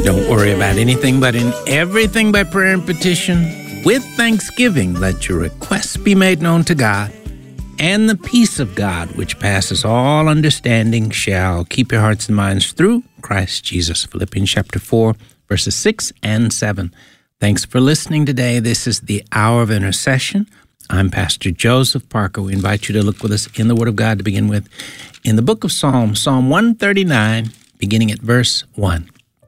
Don't worry about anything, but in everything by prayer and petition, with thanksgiving, let your requests be made known to God, and the peace of God, which passes all understanding, shall keep your hearts and minds through Christ Jesus. Philippians chapter 4, verses 6 and 7. Thanks for listening today. This is the Hour of Intercession. I'm Pastor Joseph Parker. We invite you to look with us in the Word of God to begin with. In the book of Psalm 139, beginning at verse 1.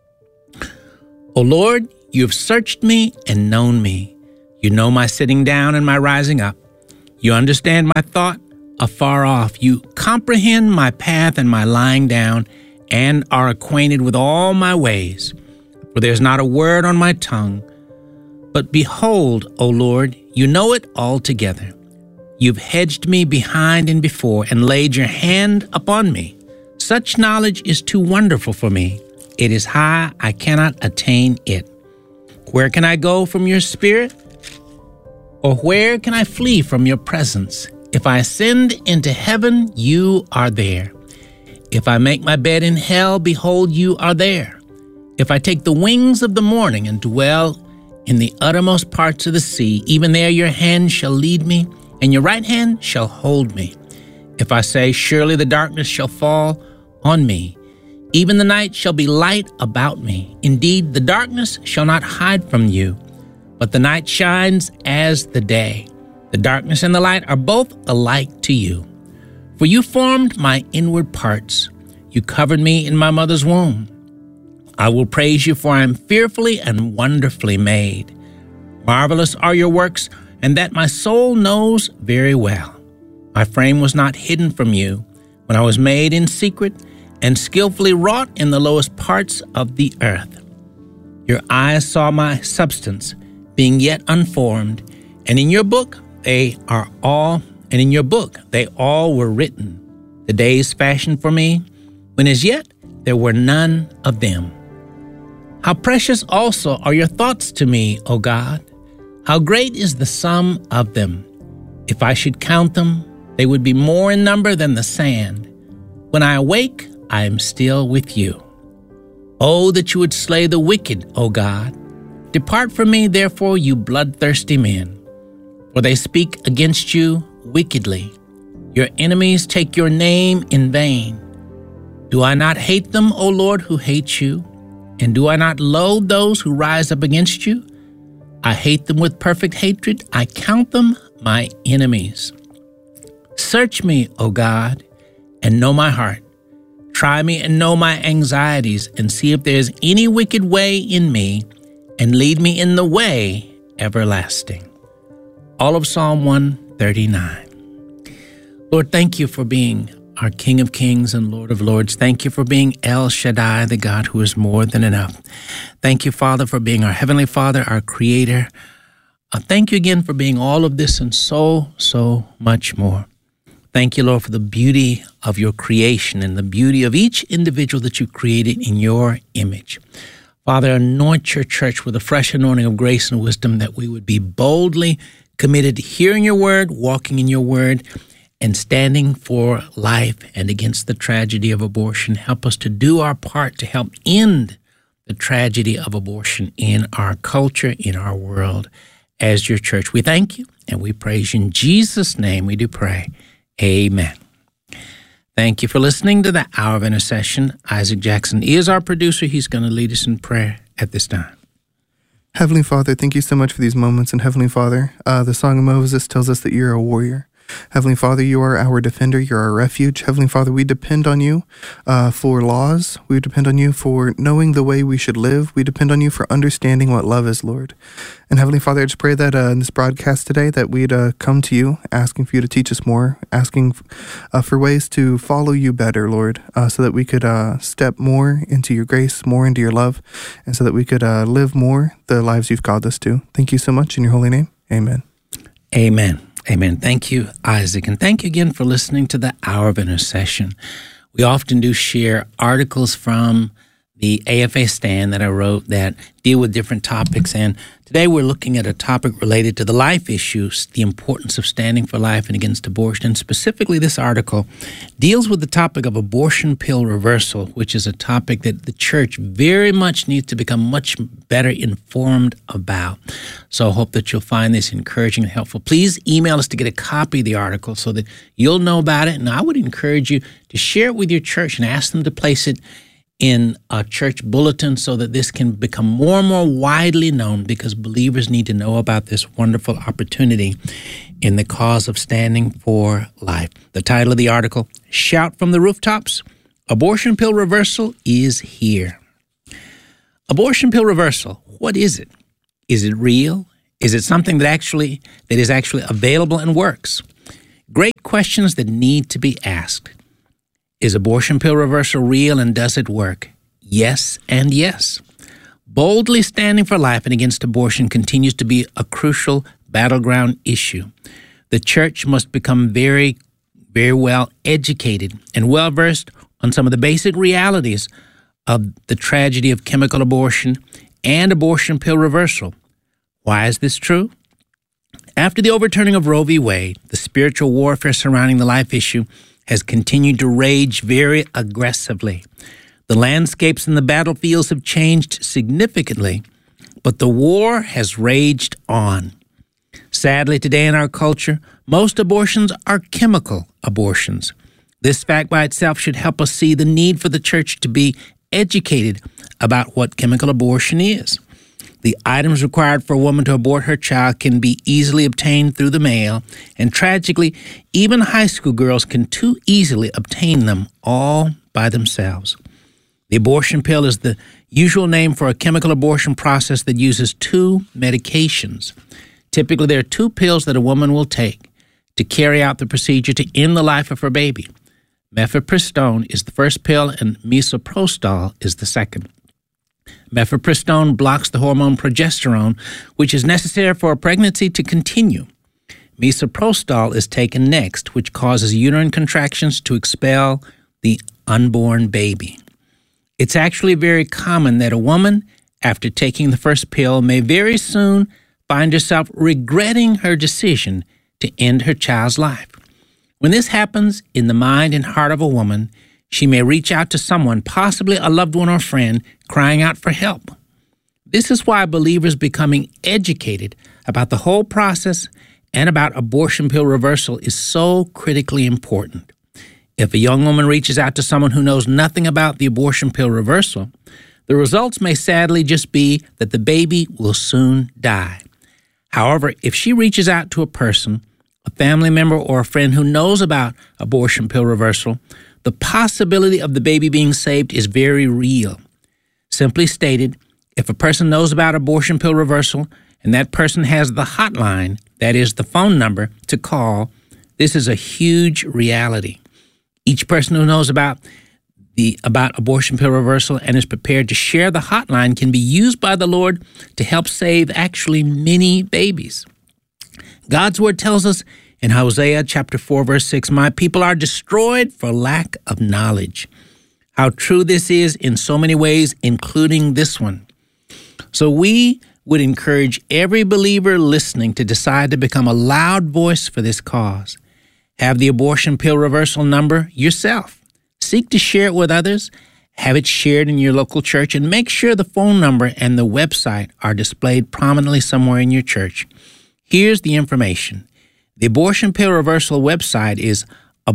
O Lord, you have searched me and known me. You know my sitting down and my rising up. You understand my thought afar off. You comprehend my path and my lying down, and are acquainted with all my ways. For there is not a word on my tongue. But behold, O Lord, you know it altogether. You've hedged me behind and before, and laid your hand upon me. Such knowledge is too wonderful for me. It is high, I cannot attain it. Where can I go from your spirit? Or where can I flee from your presence? If I ascend into heaven, you are there. If I make my bed in hell, behold, you are there. If I take the wings of the morning and dwell in the uttermost parts of the sea, even there your hand shall lead me, and your right hand shall hold me. If I say, surely the darkness shall fall on me, even the night shall be light about me. Indeed, the darkness shall not hide from you, but the night shines as the day. The darkness and the light are both alike to you. For you formed my inward parts. You covered me in my mother's womb. I will praise you, for I am fearfully and wonderfully made. Marvelous are your works, and that my soul knows very well. My frame was not hidden from you when I was made in secret and skillfully wrought in the lowest parts of the earth. Your eyes saw my substance, being yet unformed, and in your book they all were written, the days fashioned for me, when as yet there were none of them. How precious also are your thoughts to me, O God! How great is the sum of them! If I should count them, they would be more in number than the sand. When I awake, I am still with you. Oh, that you would slay the wicked, O God! Depart from me, therefore, you bloodthirsty men, for they speak against you wickedly. Your enemies take your name in vain. Do I not hate them, O Lord, who hate you? And do I not loathe those who rise up against you? I hate them with perfect hatred. I count them my enemies. Search me, O God, and know my heart. Try me and know my anxieties, and see if there is any wicked way in me, and lead me in the way everlasting. All of Psalm 139. Lord, thank you for being our King of Kings and Lord of Lords. Thank you for being El Shaddai, the God who is more than enough. Thank you, Father, for being our Heavenly Father, our Creator. Thank you again for being all of this and so much more. Thank you, Lord, for the beauty of your creation and the beauty of each individual that you created in your image. Father, anoint your church with a fresh anointing of grace and wisdom, that we would be boldly committed to hearing your word, walking in your word, and standing for life and against the tragedy of abortion. Help us to do our part to help end the tragedy of abortion in our culture, in our world, as your church. We thank you and we praise you. In Jesus' name we do pray. Amen. Thank you for listening to the Hour of Intercession. Isaac Jackson is our producer. He's going to lead us in prayer at this time. Heavenly Father, thank you so much for these moments. And Heavenly Father, the Song of Moses tells us that you're a warrior. Heavenly Father, you are our defender. You're our refuge. Heavenly Father, we depend on you for laws. We depend on you for knowing the way we should live. We depend on you for understanding what love is, Lord. And Heavenly Father, I just pray that in this broadcast today that we'd come to you, asking for you to teach us more, asking for ways to follow you better, Lord, so that we could step more into your grace, more into your love, and so that we could live more the lives you've called us to. Thank you so much in your holy name. Amen. Amen. Amen. Thank you, Isaac. And thank you again for listening to the Hour of Intercession. We often do share articles from the AFA stand that I wrote that deal with different topics. And today we're looking at a topic related to the life issues, the importance of standing for life and against abortion. And specifically, this article deals with the topic of abortion pill reversal, which is a topic that the church very much needs to become much better informed about. So I hope that you'll find this encouraging and helpful. Please email us to get a copy of the article so that you'll know about it. And I would encourage you to share it with your church and ask them to place it in a church bulletin so that this can become more and more widely known, because believers need to know about this wonderful opportunity in the cause of standing for life. The title of the article, Shout from the Rooftops, Abortion Pill Reversal is Here. Abortion pill reversal, what is it? Is it real? Is it something that is actually available and works? Great questions that need to be asked. Is abortion pill reversal real, and does it work? Yes and yes. Boldly standing for life and against abortion continues to be a crucial battleground issue. The church must become very, very well educated and well versed on some of the basic realities of the tragedy of chemical abortion and abortion pill reversal. Why is this true? After the overturning of Roe v. Wade, the spiritual warfare surrounding the life issue has continued to rage very aggressively. The landscapes and the battlefields have changed significantly, but the war has raged on. Sadly, today in our culture, most abortions are chemical abortions. This fact by itself should help us see the need for the church to be educated about what chemical abortion is. The items required for a woman to abort her child can be easily obtained through the mail, and tragically, even high school girls can too easily obtain them all by themselves. The abortion pill is the usual name for a chemical abortion process that uses two medications. Typically, there are two pills that a woman will take to carry out the procedure to end the life of her baby. Mifepristone is the first pill, and misoprostol is the second. Mifepristone blocks the hormone progesterone, which is necessary for a pregnancy to continue. Misoprostol is taken next, which causes uterine contractions to expel the unborn baby. It's actually very common that a woman, after taking the first pill, may very soon find herself regretting her decision to end her child's life. When this happens in the mind and heart of a woman, she may reach out to someone, possibly a loved one or friend, crying out for help. This is why believers becoming educated about the whole process and about abortion pill reversal is so critically important. If a young woman reaches out to someone who knows nothing about the abortion pill reversal, the results may sadly just be that the baby will soon die. However, if she reaches out to a person, a family member or a friend who knows about abortion pill reversal, the possibility of the baby being saved is very real. Simply stated, if a person knows about abortion pill reversal and that person has the hotline, that is the phone number to call, this is a huge reality. Each person who knows about abortion pill reversal and is prepared to share the hotline can be used by the Lord to help save actually many babies. God's word tells us in Hosea chapter 4, verse 6, "My people are destroyed for lack of knowledge." How true this is in so many ways, including this one. So we would encourage every believer listening to decide to become a loud voice for this cause. Have the abortion pill reversal number yourself. Seek to share it with others. Have it shared in your local church, and make sure the phone number and the website are displayed prominently somewhere in your church. Here's the information. The abortion pill reversal website is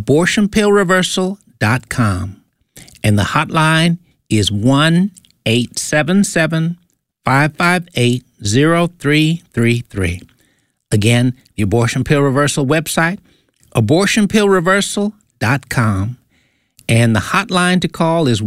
abortionpillreversal.com, and the hotline is 1-877-558-0333. Again, the abortion pill reversal website, abortionpillreversal.com, and the hotline to call is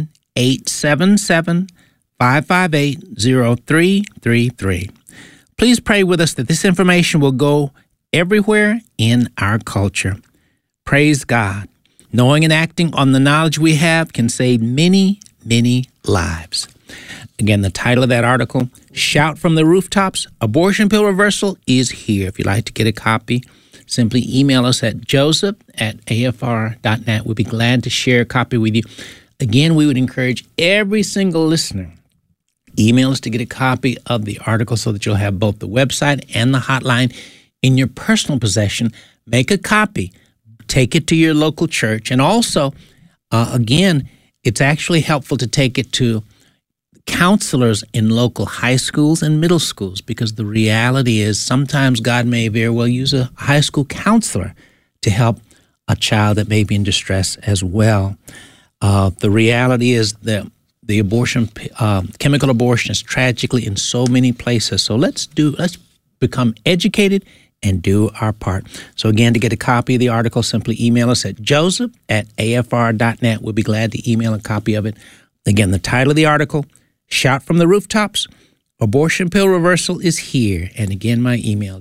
1-877-558-0333. Please pray with us that this information will go everywhere in our culture. Praise God. Knowing and acting on the knowledge we have can save many, many lives. Again, the title of that article, Shout from the Rooftops, Abortion Pill Reversal is Here. If you'd like to get a copy, simply email us at joseph@afr.net. We'll be glad to share a copy with you. Again, we would encourage every single listener, email us to get a copy of the article so that you'll have both the website and the hotline in your personal possession. Make a copy, take it to your local church, and also, again, it's actually helpful to take it to counselors in local high schools and middle schools, because the reality is sometimes God may very well use a high school counselor to help a child that may be in distress as well. The reality is that the abortion, chemical abortion is tragically in so many places. So let's become educated and do our part. So again, to get a copy of the article, simply email us at joseph@afr.net. We'll be glad to email a copy of it. Again, the title of the article, Shout from the Rooftops, Abortion Pill Reversal is Here. And again, my email,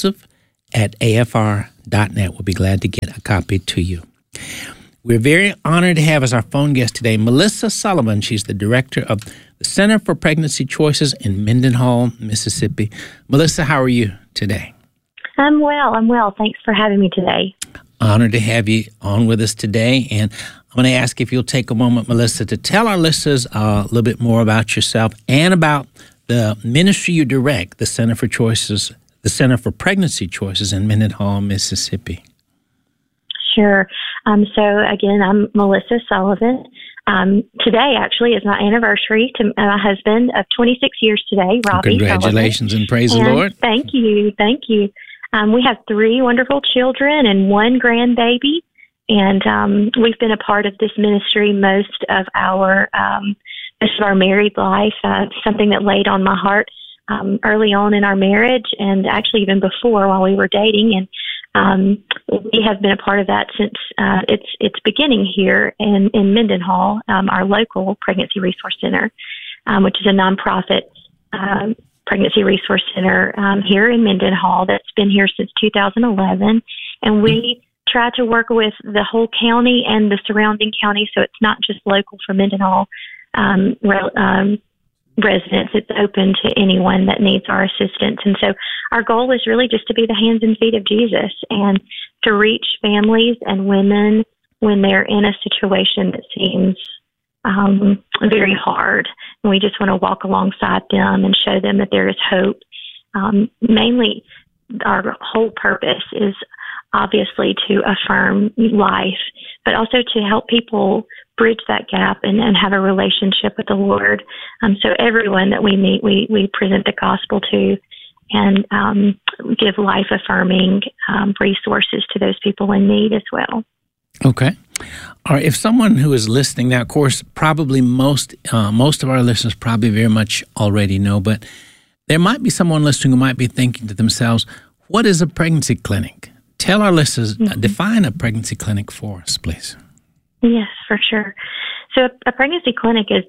joseph@afr.net. We'll be glad to get a copy to you. We're very honored to have as our phone guest today Melissa Sullivan. She's the director of the Center for Pregnancy Choices in Mendenhall, Mississippi. Melissa, how are you today? I'm well. Thanks for having me today. Honored to have you on with us today. And I'm going to ask if you'll take a moment, Melissa, to tell our listeners a little bit more about yourself and about the ministry you direct, the Center for Pregnancy Choices in Mendenhall, Mississippi. Sure. So again, I'm Melissa Sullivan. Today actually is my anniversary to my husband of 26 years today, Robbie. Congratulations Sullivan. And praise the Lord. Thank you. We have 3 wonderful children and 1 grandbaby. And we've been a part of this ministry most of our married life, something that laid on my heart early on in our marriage, and actually even before while we were dating. And we have been a part of that since its beginning here in Mendenhall, our local Pregnancy Resource Center, which is a nonprofit pregnancy resource center here in Mendenhall that's been here since 2011. And we try to work with the whole county and the surrounding county, so it's not just local for Mendenhall residents. It's open to anyone that needs our assistance. And so our goal is really just to be the hands and feet of Jesus and to reach families and women when they're in a situation that seems very hard. And we just want to walk alongside them and show them that there is hope. Mainly, our whole purpose is obviously to affirm life, but also to help people bridge that gap and have a relationship with the Lord. So everyone that we meet, we present the gospel to and give life-affirming resources to those people in need as well. Okay. All right. If someone who is listening now, of course, probably most of our listeners probably very much already know, but there might be someone listening who might be thinking to themselves, what is a pregnancy clinic? Tell our listeners, define a pregnancy clinic for us, please. Yes, for sure. So a pregnancy clinic is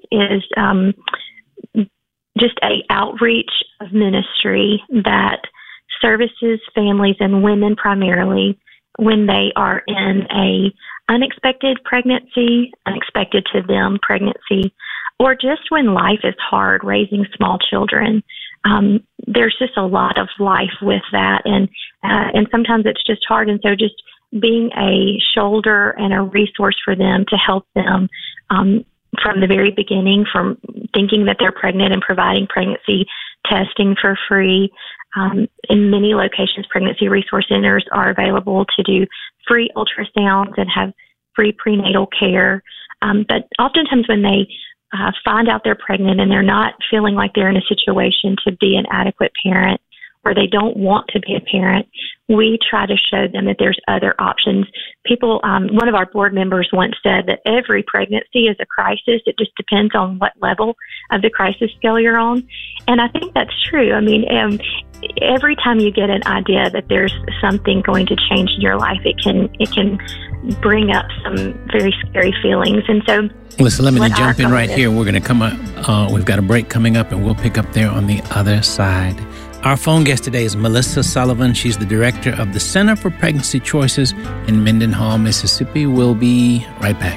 just a outreach of ministry that services families and women primarily when they are in a unexpected pregnancy, unexpected to them pregnancy, or just when life is hard, raising small children. There's just a lot of life with that, and sometimes it's just hard. And so just being a shoulder and a resource for them to help them from the very beginning, from thinking that they're pregnant and providing pregnancy testing for free. In many locations, pregnancy resource centers are available to do free ultrasounds and have free prenatal care. But oftentimes when they find out they're pregnant and they're not feeling like they're in a situation to be an adequate parent, or they don't want to be a parent, we try to show them that there's other options. People, one of our board members once said that every pregnancy is a crisis. It just depends on what level of the crisis scale you're on. And I think that's true. I mean, every time you get an idea that there's something going to change in your life, it can bring up some very scary feelings. And so, listen, let me jump in right here. We're going to come up. We've got a break coming up, and we'll pick up there on the other side. Our phone guest today is Melissa Sullivan. She's the director of the Center for Pregnancy Choices in Mendenhall, Mississippi. We'll be right back.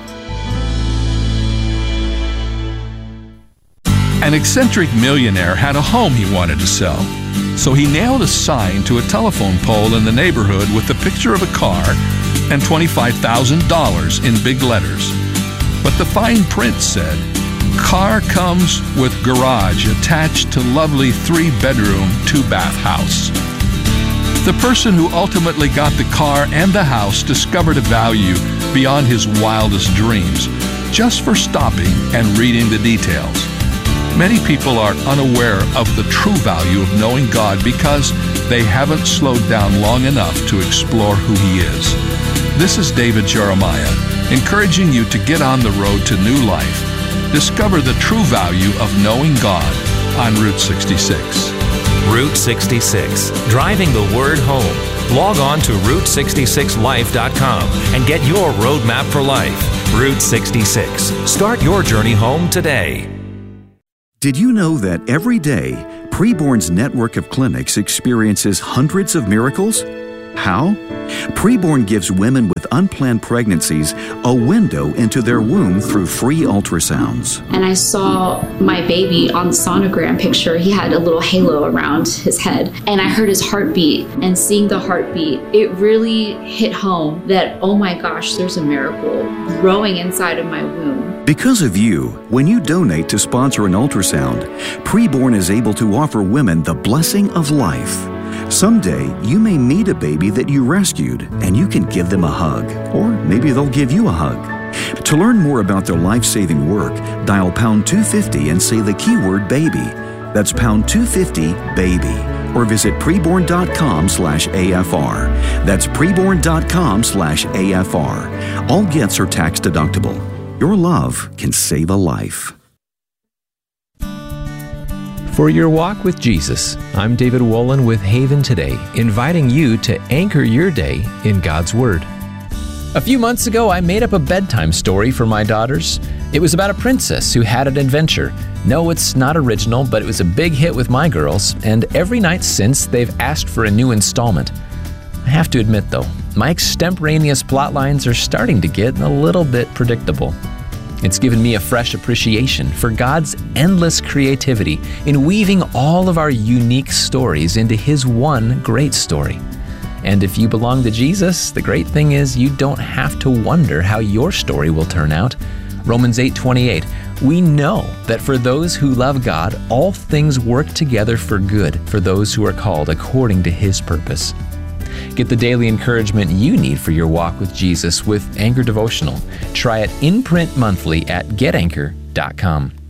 An eccentric millionaire had a home he wanted to sell. So he nailed a sign to a telephone pole in the neighborhood with the picture of a car and $25,000 in big letters. But the fine print said, car comes with garage attached to lovely 3-bedroom, 2-bath house. The person who ultimately got the car and the house discovered a value beyond his wildest dreams just for stopping and reading the details. Many people are unaware of the true value of knowing God because they haven't slowed down long enough to explore who He is. This is David Jeremiah, encouraging you to get on the road to new life. Discover the true value of knowing God on Route 66. Route 66, driving the word home. Log on to Route66Life.com and get your roadmap for life. Route 66. Start your journey home today. Did you know that every day, Preborn's network of clinics experiences hundreds of miracles? How? Preborn gives women with unplanned pregnancies a window into their womb through free ultrasounds. And I saw my baby on the sonogram picture. He had a little halo around his head. And I heard his heartbeat. And seeing the heartbeat, it really hit home that, oh my gosh, there's a miracle growing inside of my womb. Because of you, when you donate to sponsor an ultrasound, Preborn is able to offer women the blessing of life. Someday, you may meet a baby that you rescued, and you can give them a hug, or maybe they'll give you a hug. To learn more about their life-saving work, dial pound 250 and say the keyword baby. That's pound 250 baby. Or visit preborn.com/AFR. That's preborn.com/AFR. All gifts are tax deductible. Your love can save a life. For your walk with Jesus, I'm David Wolin with Haven Today, inviting you to anchor your day in God's Word. A few months ago, I made up a bedtime story for my daughters. It was about a princess who had an adventure. No, it's not original, but it was a big hit with my girls, and every night since, they've asked for a new installment. I have to admit, though, my extemporaneous plotlines are starting to get a little bit predictable. It's given me a fresh appreciation for God's endless creativity in weaving all of our unique stories into His one great story. And if you belong to Jesus, the great thing is you don't have to wonder how your story will turn out. Romans 8:28, we know that for those who love God, all things work together for good for those who are called according to His purpose. Get the daily encouragement you need for your walk with Jesus with Anchor Devotional. Try it in print monthly at getanchor.com.